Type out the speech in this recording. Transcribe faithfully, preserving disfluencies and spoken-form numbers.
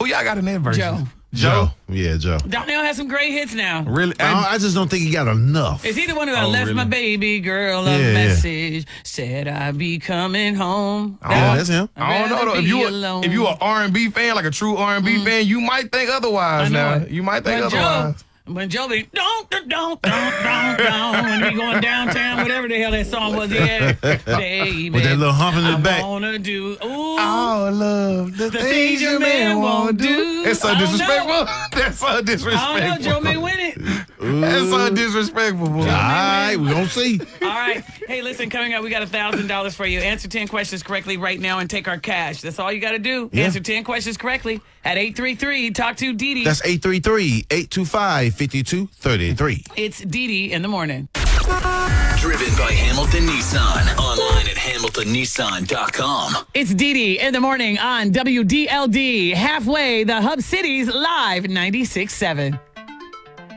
Who y'all got in that version? Joe. Joe. Yeah, Joe. Donnell has some great hits now. Really? I, don't- I just don't think he got enough. Is he the one who Oh, left really? my baby girl a Yeah, yeah. message? Said I'd be coming home. Yeah, that's him. I don't know though. If you alone. if you an R and B fan, like a true R and B Mm-hmm. fan, you might think otherwise. I know Now it. you might think When Joe, otherwise. when Joe be don't don't don't don't don't when he going downtown, whatever the hell that song was, yeah, baby. With that little hump in the I back. wanna do ooh. Oh, love the, things your man won't do. That's so I don't disrespectful. That's so I disrespectful. don't know. Joe may win it. That's so disrespectful, boy. All right, we gonna see. All right. Hey, listen, coming up, we got one thousand dollars for you. Answer ten questions correctly right now and take our cash. That's all you got to do. Yeah. Answer ten questions correctly at eight three three, talk to Dee Dee. That's eight three three, eight two five, five two three three. It's Dee Dee in the morning. Driven by Hamilton Nissan. Online at hamilton nissan dot com. It's Dee Dee in the morning on W D L D. Halfway, the Hub Cities Live ninety-six point seven.